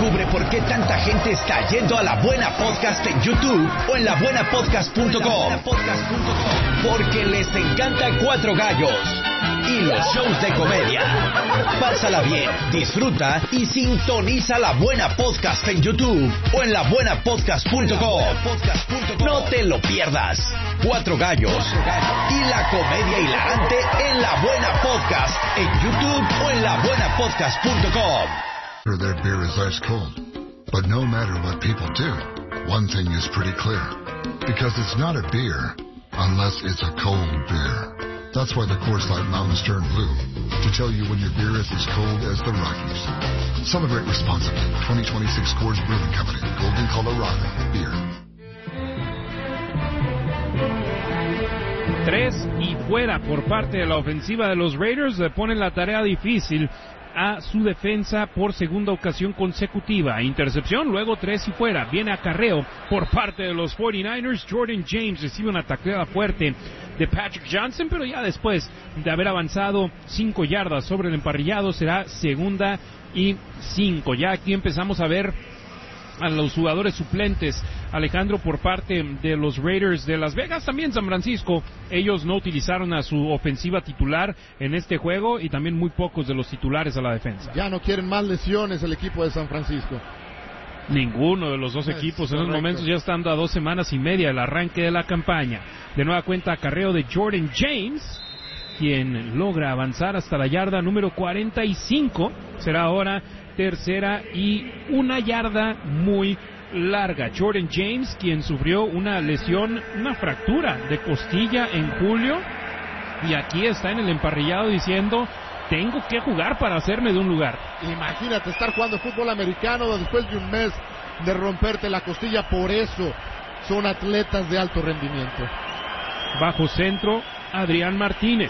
Descubre por qué tanta gente está yendo a La Buena Podcast en YouTube o en labuenapodcast.com. Porque les encanta Cuatro Gallos y los shows de comedia. Pásala bien, disfruta y sintoniza La Buena Podcast en YouTube o en labuenapodcast.com. No te lo pierdas. Cuatro Gallos y la comedia hilarante en La Buena Podcast en YouTube o en labuenapodcast.com. Their beer is ice cold, but no matter what people do, one thing is pretty clear, because it's not a beer unless it's a cold beer. That's why the Coors Light Mountains turn blue, to tell you when your beer is as cold as the Rockies. Celebrate responsibly. 2026 Coors Brewing Company, Golden, Colorado. Beer. 3 y fuera por parte de la ofensiva de los Raiders. Le ponen la tarea difícil a su defensa por segunda ocasión consecutiva. Intercepción, luego 3 y fuera. Viene acarreo por parte de los 49ers. Jordan James recibe una tacleada fuerte de Patrick Johnson, pero ya después de haber avanzado 5 yardas sobre el emparrillado, será segunda y 5. Ya aquí empezamos a ver a los jugadores suplentes, Alejandro, por parte de los Raiders de Las Vegas. También San Francisco, ellos no utilizaron a su ofensiva titular en este juego y también muy pocos de los titulares a la defensa. Ya no quieren más lesiones el equipo de San Francisco. Ninguno de los dos equipos en los momentos, ya estando a 2 semanas y media del arranque de la campaña. De nueva cuenta, acarreo de Jordan James, quien logra avanzar hasta la yarda número 45. Será ahora tercera y 1 yarda muy larga. Jordan James, quien sufrió una lesión, una fractura de costilla en julio, y aquí está en el emparrillado diciendo: tengo que jugar para hacerme de un lugar. Imagínate estar jugando fútbol americano después de un mes de romperte la costilla. Por eso son atletas de alto rendimiento. Bajo centro, Adrián Martínez.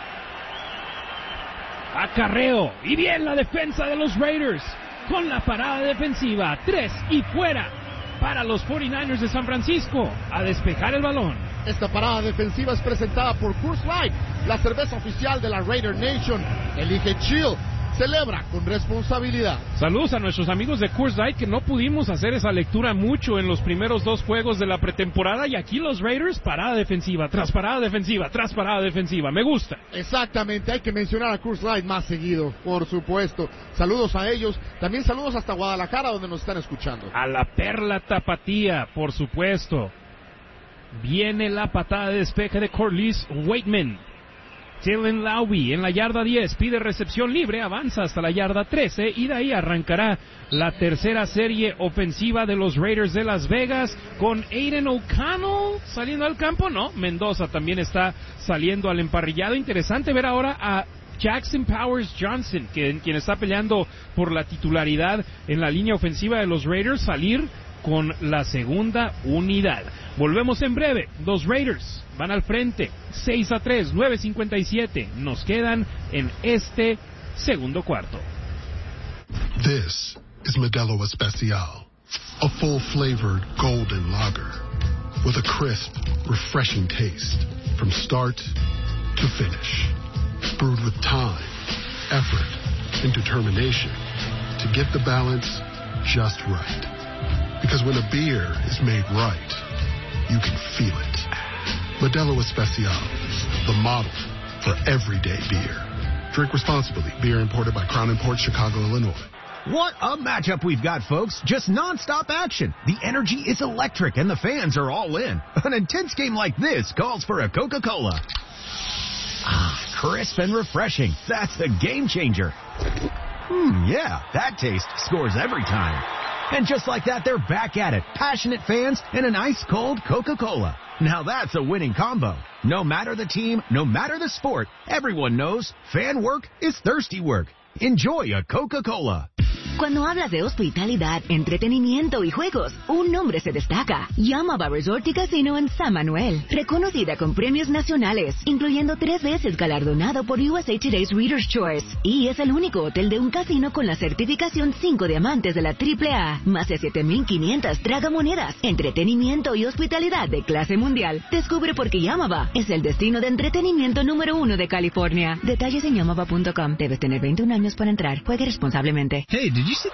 Acarreo, y bien la defensa de los Raiders con la parada defensiva. 3 y fuera para los 49ers de San Francisco a despejar el balón. Esta parada defensiva es presentada por Coors Light, la cerveza oficial de la Raider Nation. Elige chill, celebra con responsabilidad. Saludos a nuestros amigos de Coors Light, que no pudimos hacer esa lectura mucho en los primeros 2 juegos de la pretemporada, y aquí los Raiders, parada defensiva, tras parada defensiva, tras parada defensiva. Me gusta. Exactamente, hay que mencionar a Coors Light más seguido, por supuesto. Saludos a ellos, también saludos hasta Guadalajara, donde nos están escuchando. A la Perla Tapatía, por supuesto. Viene la patada de despeje de Corliss Waitman. Jalen Lowry en la yarda 10, pide recepción libre, avanza hasta la yarda 13 y de ahí arrancará la tercera serie ofensiva de los Raiders de Las Vegas, con Aiden O'Connell saliendo al campo. No, Mendoza también está saliendo al emparrillado. Interesante ver ahora a Jackson Powers Johnson, quien está peleando por la titularidad en la línea ofensiva de los Raiders, salir con la segunda unidad. Volvemos en breve. Los Raiders van al frente, 6-3, 9:57. Nos quedan en este segundo cuarto. This is Modelo Especial, a full-flavored golden lager with a crisp, refreshing taste from start to finish. Brewed with time, effort, and determination to get the balance just right. Because when a beer is made right, you can feel it. Modelo Especial, the model for everyday beer. Drink responsibly. Beer imported by Crown Imports, Chicago, Illinois. What a matchup we've got, folks. Just non-stop action. The energy is electric and the fans are all in. An intense game like this calls for a Coca-Cola. Ah, crisp and refreshing. That's a game changer. Yeah, that taste scores every time. And just like that, they're back at it. Passionate fans and an ice-cold Coca-Cola. Now that's a winning combo. No matter the team, no matter the sport, everyone knows fan work is thirsty work. Enjoy a Coca-Cola. Cuando hablas de hospitalidad, entretenimiento y juegos, un nombre se destaca. Yamava Resort y Casino en San Manuel. Reconocida con premios nacionales, incluyendo 3 veces galardonado por USA Today's Reader's Choice. Y es el único hotel de un casino con la certificación 5 diamantes de la AAA. Más de 7,500 tragamonedas. Entretenimiento y hospitalidad de clase mundial. Descubre por qué Yamava es el destino de entretenimiento número 1 de California. Detalles en yamava.com. Debes tener 21 años para entrar. Juegue responsablemente. Hey, did you see